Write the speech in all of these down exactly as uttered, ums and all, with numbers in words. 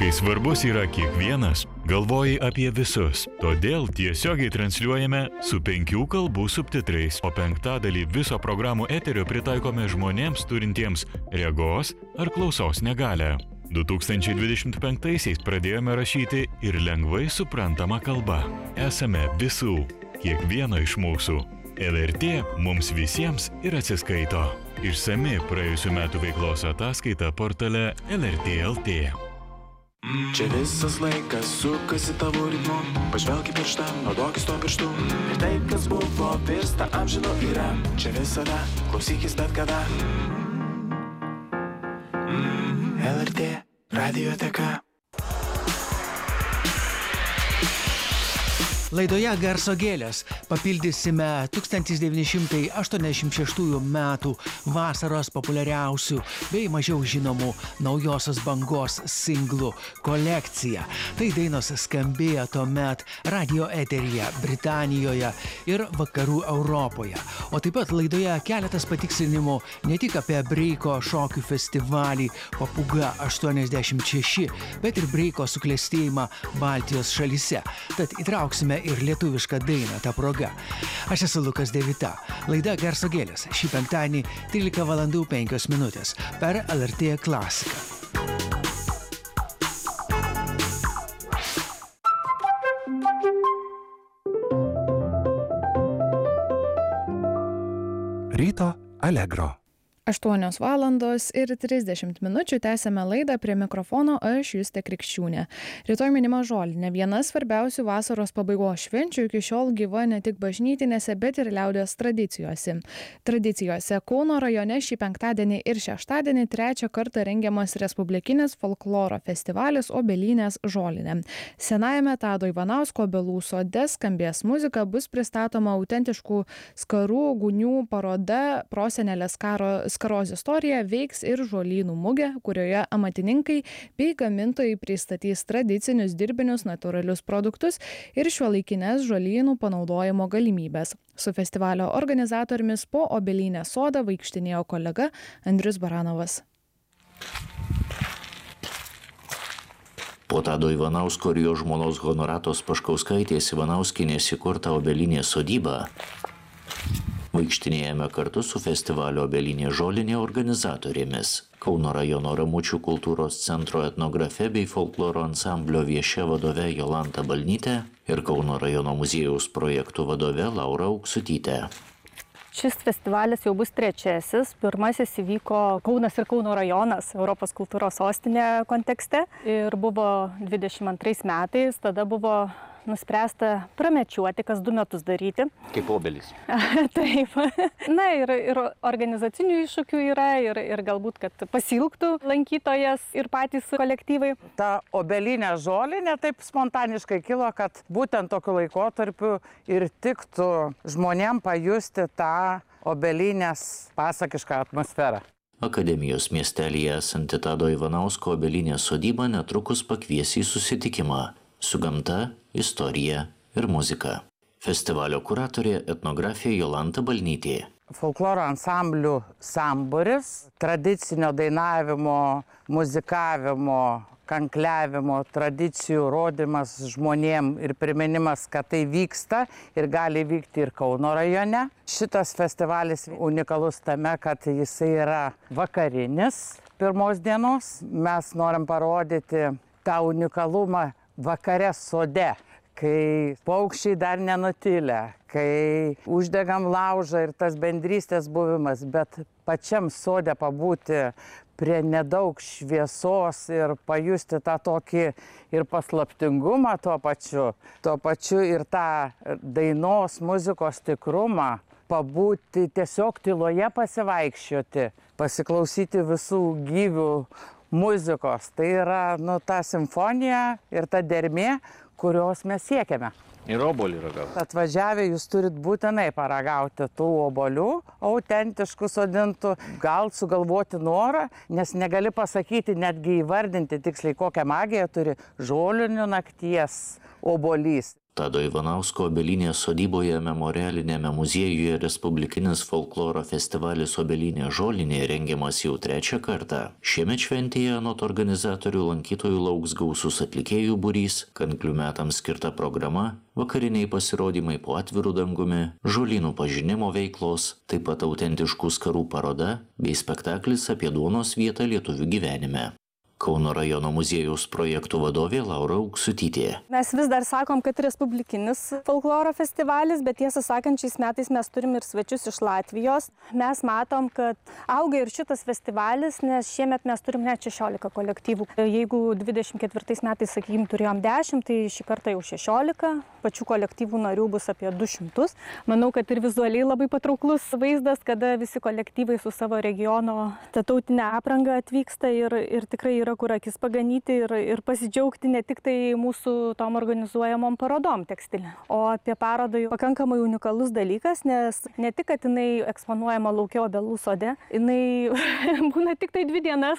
Kai svarbus yra kiekvienas, galvoji apie visus. Todėl tiesiogiai transliuojame su penkių kalbų subtitrais, o penktadalį viso programų eterio pritaikome žmonėms turintiems regos ar klausos negalią. du tūkstančiai dvidešimt penktaisiais pradėjome rašyti ir lengvai suprantamą kalbą. Esame visų, kiekvieno iš mūsų. L R T mums visiems ir atsiskaito. Išsami praėjusių metų veiklos ataskaita portale L R T L T. Čia visas laikas sukasi tavo ritmu, pažvelk į pirštą, naudokis to pirštu. Ir tai, kas buvo virsta amžino yra, čia visada, klausykis bet kada. L R T Radioteka. Laidoje Garso gėlės papildysime tūkstantis devyni šimtai aštuoniasdešimt šeštųjų metų vasaros populiariausių bei mažiau žinomų naujosios bangos singlų kolekciją. Tai dainos skambėjo tuomet radio eteryje Britanijoje ir vakarų Europoje. O taip pat laidoje keletas patikslinimų ne tik apie breiko šokių festivalį Papūga aštuoniasdešimt šeši, bet ir breiko suklestėjimą Baltijos šalyse. Tad įtrauksime ir lietuvišką dainą ta proga. Aš esu Lukas Devita. Laida Garso gėlės šį penktadienį trylika valandų penkios minutės per L R T klasiką. Ryto Allegro. aštuonios valandos ir trisdešimt minučių tęsiame laidą, prie mikrofono aš Justė Krikščiūnė. Rytoj minima Žolinė, viena svarbiausių vasaros pabaigos švenčių, iki šiol gyva ne tik bažnytinėse, bet ir liaudies tradicijose. Tradicijose Kauno rajone šį penktadienį ir šeštadienį trečią kartą rengiamas Respublikinis folkloro festivalis Obelynės Žolinė. Senajame Tado Ivanausko obelų sode skambės muzika, bus pristatoma autentiškų skarų gūnių paroda Prosenelės karo skaros istorija, veiks ir žolynų mugė, kurioje amatininkai bei gamintojai pristatys tradicinius dirbinius, natūralius produktus ir šiuolaikines žolynų panaudojimo galimybės. Su festivalio organizatorimis po Obelynės sodą vaikštinėjo kolega Andrius Baranovas. Po Tado Ivanausko ir jo žmonos Honoratos Paškauskaitės Ivanauskienės įkurta Obelynės sodyba vaikštinėjame kartu su festivalio Obelynė Žolinė organizatorėmis. Kauno rajono Ramučių kultūros centro etnografe bei folkloro ansamblio viešia vadove Jolanta Balnytė ir Kauno rajono muziejaus projektų vadove Laura Auksutytė. Šis festivalis jau bus trečiasis. Pirmasis įvyko Kaunas ir Kauno rajonas Europos kultūros sostinė kontekste ir buvo dvidešimt antrais metais. Tada buvo nuspręsta pramečiuoti, kas du metus daryti. Kaip obelis. Taip. Na ir, ir organizacinių iššūkių yra ir, ir galbūt, kad pasilgtų lankytojas ir patys kolektyvai. Ta Obelynė Žolinė taip spontaniškai kilo, kad būtent tokiu laikotarpiu ir tiktų žmonėm pajusti tą Obelynės pasakišką atmosferą. Akademijos miestelyje esanti Tado Ivanausko Obelynės sodyba netrukus pakvies į susitikimą su gamta, istorija ir muzika. Festivalio kuratorė etnografė Jolanta Balnytė. Folkloro ansamblių sambūris, tradicinio dainavimo, muzikavimo, kankliavimo tradicijų rodymas žmonėm ir priminimas, kad tai vyksta ir gali vykti ir Kauno rajone. Šitas festivalis unikalus tame, kad jisai yra vakarinis pirmos dienos. Mes norim parodyti tą unikalumą vakare sode, kai paukščiai dar nenutilę, kai uždegam laužą ir tas bendrystės buvimas, bet pačiam sode pabūti prie nedaug šviesos ir pajusti tą tokį ir paslaptingumą tuo pačiu, tuo pačiu ir tą dainos muzikos tikrumą, pabūti tiesiog tyloje pasivaikščioti, pasiklausyti visų gyvių muzikos. Tai yra nu, ta simfonija ir ta dermė, kurios mes siekiame. Ir obuolį ragauti. Atvažiavę jūs turit būtinai paragauti tų obuolių, autentiškų sodintų, gal sugalvoti norą, nes negali pasakyti, netgi įvardinti tiksliai, kokią magiją turi žolinių nakties obuolys. Tado Ivanausko Obelinės sodyboje memorialinėme muziejuje Respublikinis folkloro festivalis Obelinė žolinė rengiamas jau trečią kartą. Šiemet šventėje anot organizatorių lankytojų lauks gausus atlikėjų būrys, kanklių metams skirta programa, vakariniai pasirodymai po atvirų dangumi, žolynų pažinimo veiklos, taip pat autentiškų skarų paroda bei spektaklis apie duonos vietą lietuvių gyvenime. Kauno rajono muziejaus projektų vadovė Laura Auksutytė. Mes vis dar sakom, kad Respublikinis folkloro festivalis, bet tiesą sakant, šiais metais mes turim ir svečius iš Latvijos. Mes matom, kad auga ir šitas festivalis, nes šiemet mes turim net šešiolika kolektyvų. Jeigu dvidešimt ketvirtais metais, sakykim, turėjom dešimt, tai šį kartą jau šešiolika. Pačių kolektyvų narių bus apie du šimtus. Manau, kad ir vizualiai labai patrauklus vaizdas, kada visi kolektyvai su savo regiono tautinę aprangą atvyksta ir, ir tikrai yra kur akis paganyti ir, ir pasidžiaugti ne tik tai mūsų tom organizuojamom parodom tekstilė. O apie parodą jau pakankamai unikalus dalykas, nes ne tik, kad jinai eksponuojama lauke obelų sode, jinai būna tik tai dvi dienas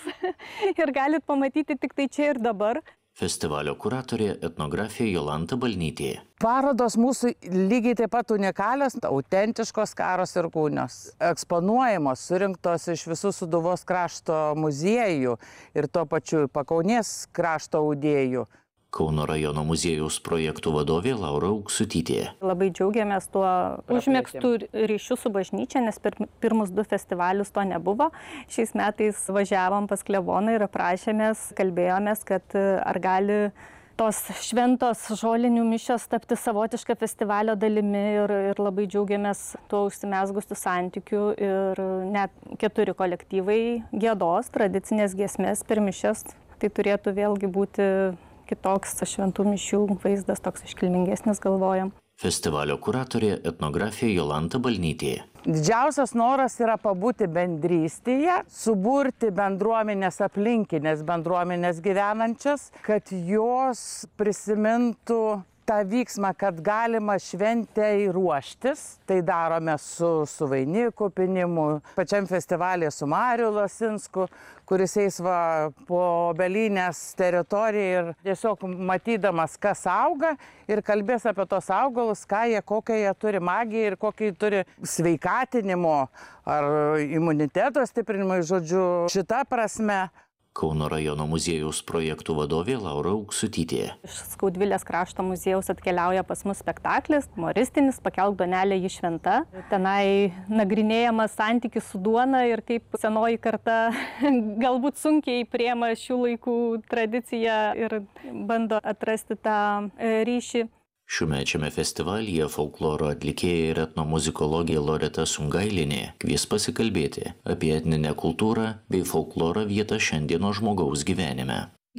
ir galit pamatyti tik tai čia ir dabar. Festivalio kuratorė etnografė Jolanta Balnytė. Parodos mūsų lygiai taip pat unikalios, autentiškos karos ir kūnios. Eksponuojamos, surinktos iš visų Sūduvos krašto muziejų ir tuo pačiu Pakaunės krašto audėjų. Kauno rajono muziejaus projektų vadovė Laura Auksutytė. Labai džiaugiamės tuo užmegztų ryšių su bažnyčia, nes per pirmus du festivalius to nebuvo. Šiais metais važiavom pas kleboną ir aprašėmės, kalbėjomės, kad ar gali tos šventos žolinių mišios tapti savotišką festivalio dalimi ir, ir labai džiaugiamės tuo užsimezgusiu santykiu ir net keturi kolektyvai giedos tradicinės giesmės per mišias. Tai turėtų vėlgi būti kitoks šventų mišių vaizdas, toks iškilmingesnis, galvojam. Festivalio kuratorė etnografė Jolanta Balnytė. Didžiausias noras yra pabūti bendrystėje, suburti bendruomenės aplinkinės bendruomenės gyvenančias, kad jos prisimintų tą vyksmą, kad galima šventei ruoštis. Tai darome su, su vainiku pinimu, pačiam festivalė su Mariu Lasinsku, kuris eis va po Obelinės teritoriją ir tiesiog matydamas, kas auga ir kalbės apie tos augalus, ką jie, kokią jie turi magiją ir kokį turi sveikatinimo ar imuniteto stiprinimo, žodžiu, šita prasme. Kauno rajono muziejaus projektų vadovė Laura Auksutytė. Iš Skaudvilės krašto muziejaus atkeliauja pas mus spektaklis, humoristinis, Pakelk duonelę ji šventa. Tenai nagrinėjamas santykis su duona ir kaip senoji karta galbūt sunkiai priema šių laikų tradiciją ir bando atrasti tą ryšį. Šiųmečiame festivalyje folkloro atlikėja ir etnomuzikologė Loreta Sungailinė kvies pasikalbėti apie etninę kultūrą bei folkloro vietą šiandienos žmogaus gyvenime.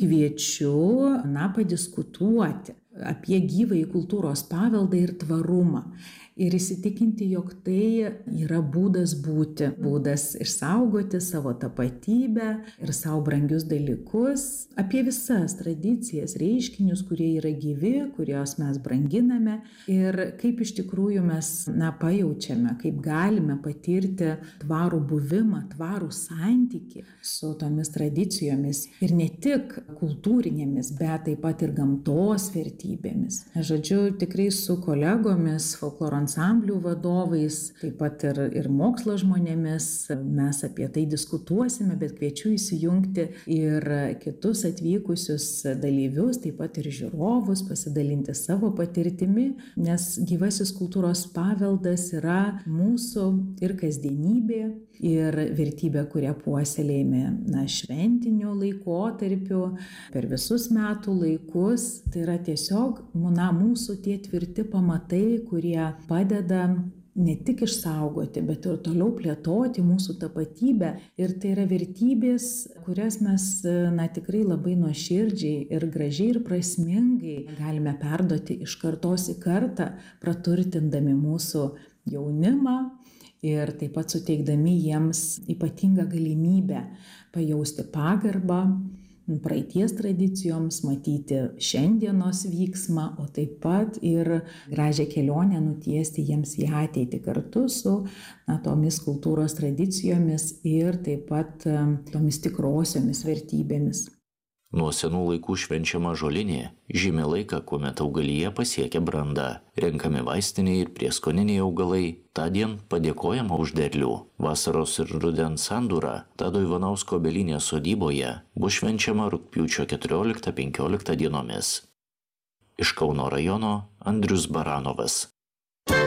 Kviečiu, na, padiskutuoti apie gyvąjį kultūros paveldą ir tvarumą. Ir įsitikinti, jog tai yra būdas būti, būdas išsaugoti savo tapatybę ir savo brangius dalykus, apie visas tradicijas, reiškinius, kurie yra gyvi, kuriuos mes branginame ir kaip iš tikrųjų mes, na, pajaučiame, kaip galime patirti tvarų buvimą, tvarų santykį su tomis tradicijomis ir ne tik kultūrinėmis, bet taip pat ir gamtos vertybėmis. Žodžiu, tikrai su kolegomis, folkloro ansamblių vadovais, taip pat ir, ir mokslo žmonėmis mes apie tai diskutuosime, bet kviečiu įsijungti ir kitus atvykusius dalyvius, taip pat ir žiūrovus, pasidalinti savo patirtimi, nes gyvasis kultūros paveldas yra mūsų ir kasdienybė, ir vertybė, kurią puoselėjame, na, šventiniu laikotarpiu, per visus metų laikus. Tai yra tiesiog, na, mūsų tie tvirti pamatai, kurie padeda ne tik išsaugoti, bet ir toliau plėtoti mūsų tapatybę. Ir tai yra vertybės, kurias mes, na, tikrai labai nuoširdžiai ir gražiai ir prasmingai galime perduoti iš kartos į kartą, praturtindami mūsų jaunimą ir taip pat suteikdami jiems ypatingą galimybę pajausti pagarbą praeities tradicijoms, matyti šiandienos vyksmą, o taip pat ir gražią kelionę nutiesti jiems į ateitį kartu su, na, tomis kultūros tradicijomis ir taip pat tomis tikrosiomis vertybėmis. Nuo senų laikų švenčiama žolinė žymi laiką, kuomet augalija pasiekia brandą. Renkami vaistiniai ir prieskoniniai augalai, tądien padėkojama už derlių. Vasaros ir rudens sandūra Tado Ivanausko obelinės sodyboje bus švenčiama rugpjūčio keturioliktą penkioliktą dienomis. Iš Kauno rajono Andrius Baranovas.